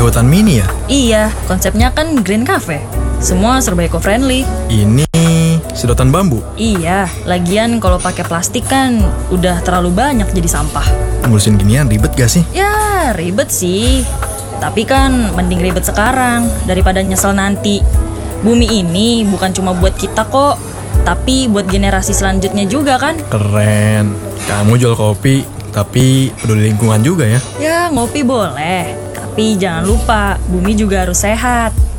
Sedotan mini ya? Iya, konsepnya kan green cafe. Semua serba eco-friendly. Ini sedotan bambu. Iya, lagian kalau pakai plastik kan udah terlalu banyak jadi sampah. Ngurusin ginian ribet gak sih? Ya, ribet sih. Tapi kan mending ribet sekarang daripada nyesel nanti. Bumi ini bukan cuma buat kita kok, tapi buat generasi selanjutnya juga kan. Keren. Kamu jual kopi, tapi peduli lingkungan juga ya? Ya, ngopi boleh. Tapi jangan lupa, bumi juga harus sehat.